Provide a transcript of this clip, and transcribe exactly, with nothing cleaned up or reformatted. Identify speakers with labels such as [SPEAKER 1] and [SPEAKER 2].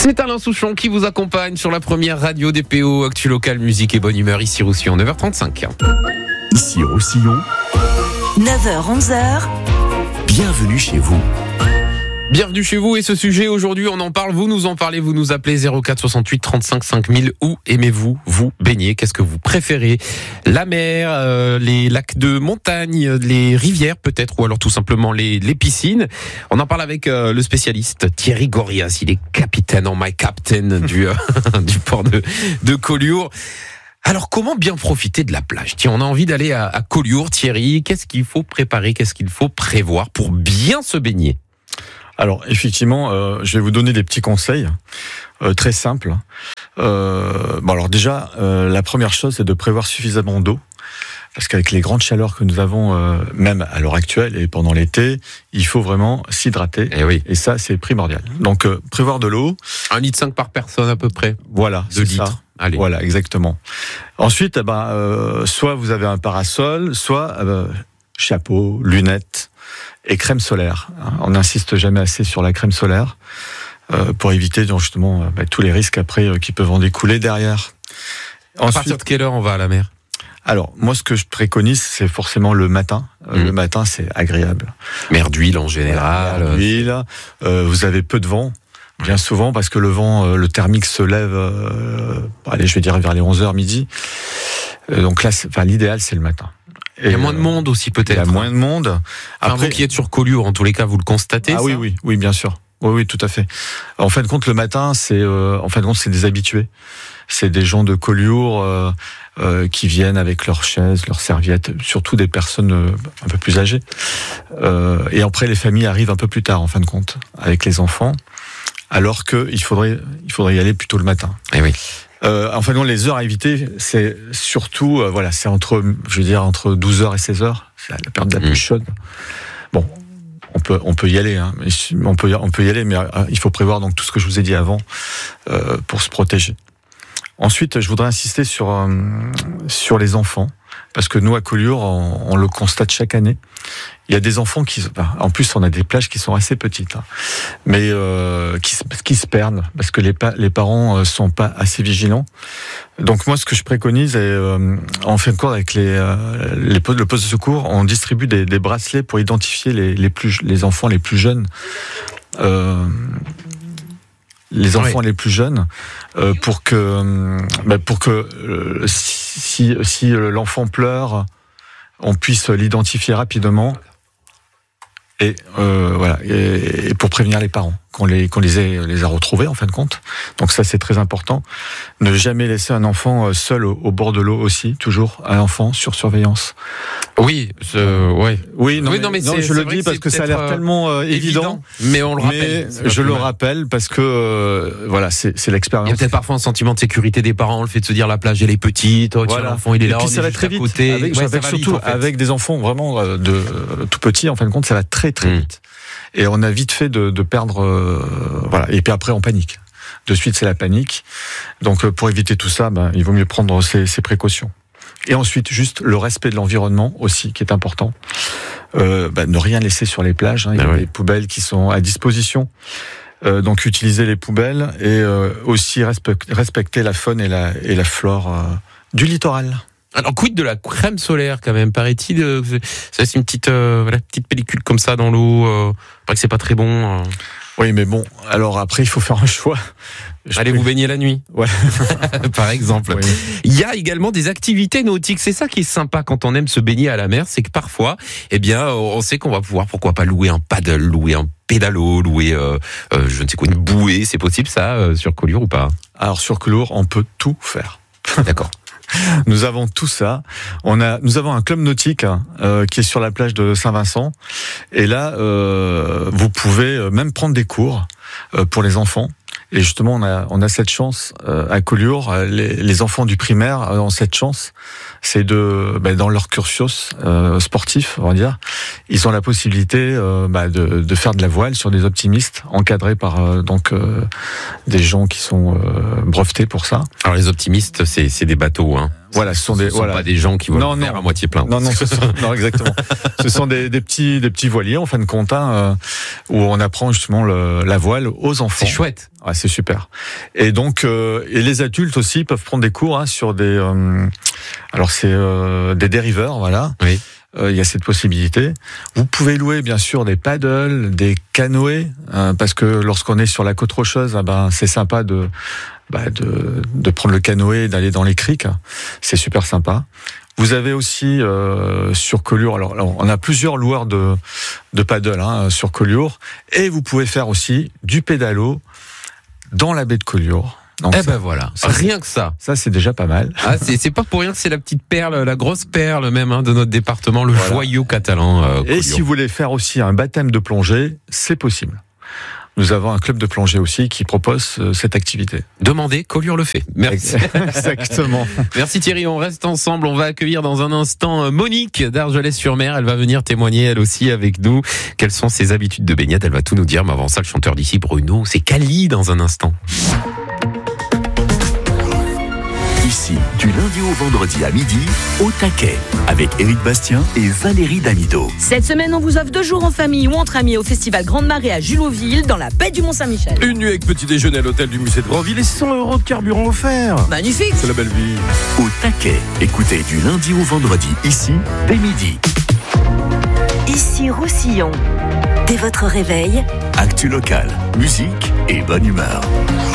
[SPEAKER 1] C'est Alain Souchon qui vous accompagne sur la première radio des P O, actu local, musique et bonne humeur, ici Roussillon, neuf heures trente-cinq.
[SPEAKER 2] Ici Roussillon,
[SPEAKER 3] neuf heures onze heures.
[SPEAKER 2] Bienvenue chez vous.
[SPEAKER 1] Bienvenue chez vous et ce sujet aujourd'hui on en parle, vous nous en parlez, vous nous appelez zéro quatre soixante-huit trente-cinq cinq mille. Où aimez-vous vous baigner? Qu'est-ce que vous préférez? La mer, euh, les lacs de montagne, les rivières peut-être, ou alors tout simplement les, les piscines. On en parle avec euh, le spécialiste Thierry Gorias, il est capitaine en my captain du, euh, du port de, de Collioure. Alors, comment bien profiter de la plage? Tiens, on a envie d'aller à, à Collioure, Thierry. Qu'est-ce qu'il faut préparer? Qu'est-ce qu'il faut prévoir pour bien se baigner?
[SPEAKER 4] Alors, effectivement, euh, je vais vous donner des petits conseils euh, très simples. Euh, bon, alors déjà, euh, la première chose, c'est de prévoir suffisamment d'eau. Parce qu'avec les grandes chaleurs que nous avons, euh, même à l'heure actuelle et pendant l'été, il faut vraiment s'hydrater.
[SPEAKER 1] Et oui.
[SPEAKER 4] Et ça, c'est primordial. Donc, euh, prévoir de l'eau.
[SPEAKER 1] un virgule cinq litre par personne à peu près.
[SPEAKER 4] Voilà,
[SPEAKER 1] deux
[SPEAKER 4] c'est
[SPEAKER 1] litres.
[SPEAKER 4] ça.
[SPEAKER 1] Allez.
[SPEAKER 4] Voilà, exactement. Ensuite, eh ben, euh, soit vous avez un parasol, soit euh, chapeau, lunettes et crème solaire. On n'insiste jamais assez sur la crème solaire euh, pour éviter donc, justement euh, bah, tous les risques après euh, qui peuvent en découler derrière.
[SPEAKER 1] Ensuite, à partir de quelle heure on va à la mer?
[SPEAKER 4] Alors, moi, ce que je préconise, c'est forcément le matin. Euh, mmh. Le matin, c'est agréable.
[SPEAKER 1] Mer d'huile en général.
[SPEAKER 4] Mer d'huile. Euh, vous avez peu de vent. Bien souvent, parce que le vent, euh, le thermique se lève, euh, allez, je vais dire vers les onze heures midi. Euh, donc là, enfin, l'idéal, c'est le matin.
[SPEAKER 1] Et il y a moins de monde aussi, peut-être.
[SPEAKER 4] Il y a moins de monde.
[SPEAKER 1] Après, enfin, vous qui êtes sur Collioure, en tous les cas, vous le constatez.
[SPEAKER 4] Ah
[SPEAKER 1] ça
[SPEAKER 4] oui, oui, oui, bien sûr. Oui, oui, tout à fait. En fin de compte, le matin, c'est, euh, en fin de compte, c'est des habitués. C'est des gens de Collioure euh, euh, qui viennent avec leurs chaises, leurs serviettes, surtout des personnes euh, un peu plus âgées. Euh, et après, les familles arrivent un peu plus tard, en fin de compte, avec les enfants. Alors que il faudrait, il faudrait y aller plutôt le matin.
[SPEAKER 1] Eh oui.
[SPEAKER 4] Euh, enfin non, les heures à éviter, c'est surtout, euh, voilà, c'est entre, je veux dire, entre douze heures et seize heures. C'est la période la plus chaude. Bon, on peut, on peut y aller, hein, on peut, on peut y aller, mais euh, il faut prévoir donc tout ce que je vous ai dit avant euh, pour se protéger. Ensuite, je voudrais insister sur euh, sur les enfants, parce que nous à Collioure, on, on le constate chaque année. Il y a des enfants qui, en plus, on a des plages qui sont assez petites, hein, mais euh, qui, qui se perdent parce que les, pa- les parents sont pas assez vigilants. Donc moi, ce que je préconise, est, euh, en fin de compte, avec les, euh, les le poste de secours, on distribue des, des bracelets pour identifier les, les plus, les enfants les plus jeunes. Euh, les enfants oui. les plus jeunes, euh, pour que, bah, pour que euh, si, si l'enfant pleure, on puisse l'identifier rapidement et euh, voilà et, et pour prévenir les parents qu'on les qu'on les ait les a retrouvés en fin de compte. Donc ça c'est très important. Ne jamais laisser un enfant seul au, au bord de l'eau aussi, toujours un enfant sur surveillance.
[SPEAKER 1] Oui, euh, ouais.
[SPEAKER 4] Oui, non,
[SPEAKER 1] oui,
[SPEAKER 4] mais,
[SPEAKER 1] non, mais
[SPEAKER 4] non,
[SPEAKER 1] c'est,
[SPEAKER 4] je
[SPEAKER 1] c'est
[SPEAKER 4] le
[SPEAKER 1] vrai
[SPEAKER 4] dis parce que ça a l'air
[SPEAKER 1] euh,
[SPEAKER 4] tellement euh, évident,
[SPEAKER 1] évident, mais on le rappelle.
[SPEAKER 4] Mais je le mal. rappelle parce que euh, voilà, c'est, c'est l'expérience.
[SPEAKER 1] Il y a peut-être parfois un sentiment de sécurité des parents, le fait de se dire la plage elle est petite, oh,
[SPEAKER 4] voilà.
[SPEAKER 1] tiens, l'enfant il est là,
[SPEAKER 4] et puis ça va très vite. Côté. Avec, ouais, avec surtout vite, en fait. Avec des enfants vraiment de euh, tout petits, en fin de compte, ça va très très mmh. vite. Et on a vite fait de, de perdre, euh, voilà. Et puis après on panique. De suite c'est la panique. Donc pour éviter tout ça, ben, il vaut mieux prendre ces, ces précautions. Et ensuite, juste le respect de l'environnement aussi, qui est important. Euh, bah, ne rien laisser sur les plages. Hein. Il y a ah oui. des poubelles qui sont à disposition. Euh, donc, utiliser les poubelles et euh, aussi respect, respecter la faune et la, et la flore euh, du littoral.
[SPEAKER 1] Alors, quid de la crème solaire, quand même, paraît-il euh, ça, c'est une petite, euh, voilà, petite pellicule comme ça dans l'eau. Euh, paraît que c'est pas très bon. Euh.
[SPEAKER 4] Oui, mais bon, alors après, il faut faire un choix.
[SPEAKER 1] Je Allez peux... vous baigner la nuit.
[SPEAKER 4] Ouais.
[SPEAKER 1] Par exemple.
[SPEAKER 4] Oui.
[SPEAKER 1] Il y a également des activités nautiques. C'est ça qui est sympa quand on aime se baigner à la mer, c'est que parfois, eh bien, on sait qu'on va pouvoir, pourquoi pas, louer un paddle, louer un pédalo, louer, euh, euh, je ne sais quoi, une bouée. C'est possible ça, euh, sur Collioure ou pas?
[SPEAKER 4] Alors, sur Collioure, on peut tout faire.
[SPEAKER 1] D'accord.
[SPEAKER 4] Nous avons tout ça. On a, nous avons un club nautique hein, euh, qui est sur la plage de Saint-Vincent. Et là, euh, vous pouvez même prendre des cours euh, pour les enfants. Et justement, on a, on a cette chance euh, à Collioure. Les, les enfants du primaire ont cette chance, c'est de, bah, dans leur cursus euh, sportif, on va dire, ils ont la possibilité euh, bah, de, de faire de la voile sur des optimistes, encadrés par euh, donc euh, des gens qui sont euh, brevetés pour ça.
[SPEAKER 1] Alors les optimistes, c'est, c'est des bateaux, hein.
[SPEAKER 4] Voilà, ce sont des
[SPEAKER 1] ce sont
[SPEAKER 4] voilà.
[SPEAKER 1] pas des gens qui vont
[SPEAKER 4] Non,
[SPEAKER 1] le faire
[SPEAKER 4] non.
[SPEAKER 1] à moitié plein.
[SPEAKER 4] Non, non, ce sont, non, exactement. Ce sont des, des petits, des petits voiliers en fin de compte, hein, euh, où on apprend justement le, la voile aux enfants.
[SPEAKER 1] C'est chouette.
[SPEAKER 4] Ouais, c'est super. Et donc, euh, et les adultes aussi peuvent prendre des cours hein, sur des, euh, alors c'est euh, des dériveurs, voilà.
[SPEAKER 1] Oui.
[SPEAKER 4] Euh, il y a cette possibilité. Vous pouvez louer bien sûr des paddles, des canoës, hein, parce que lorsqu'on est sur la côte rocheuse, ah ben c'est sympa de, bah, de, de prendre le canoë et d'aller dans les criques. C'est super sympa. Vous avez aussi euh, sur Collioure, alors, alors on a plusieurs loueurs de, de paddle hein, sur Collioure, et vous pouvez faire aussi du pédalo dans la baie de Collioure. Donc
[SPEAKER 1] eh
[SPEAKER 4] ça,
[SPEAKER 1] ben voilà,
[SPEAKER 4] ça,
[SPEAKER 1] rien que ça.
[SPEAKER 4] Ça c'est déjà pas mal.
[SPEAKER 1] Ah, c'est, c'est pas pour rien que c'est la petite perle, la grosse perle même hein, de notre département, le
[SPEAKER 4] Voilà.
[SPEAKER 1] joyau catalan. Euh,
[SPEAKER 4] Et
[SPEAKER 1] Collioure.
[SPEAKER 4] si vous voulez faire aussi un baptême de plongée, c'est possible. Nous avons un club de plongée aussi qui propose euh, cette activité.
[SPEAKER 1] Demandez, Collioure le fait. Merci.
[SPEAKER 4] Exactement.
[SPEAKER 1] Merci Thierry, on reste ensemble. On va accueillir dans un instant Monique d'Argelès-sur-Mer. Elle va venir témoigner elle aussi avec nous. Quelles sont ses habitudes de baignade? Elle va tout nous dire. Mais avant ça, le chanteur d'ici, Bruno, c'est Cali dans un instant.
[SPEAKER 2] Ici, du lundi au vendredi à midi, au taquet, avec Éric Bastien et Valérie Damido.
[SPEAKER 5] Cette semaine, on vous offre deux jours en famille ou entre amis au festival Grande Marée à Juloville, dans la baie du Mont-Saint-Michel.
[SPEAKER 6] Une nuit avec petit déjeuner à l'hôtel du musée de Grandville et cent euros de carburant offert.
[SPEAKER 5] Magnifique!
[SPEAKER 6] C'est la belle vie.
[SPEAKER 2] Au taquet, écoutez du lundi au vendredi, ici, dès midi.
[SPEAKER 3] Ici Roussillon. Dès votre réveil,
[SPEAKER 2] Actu local, musique et bonne humeur.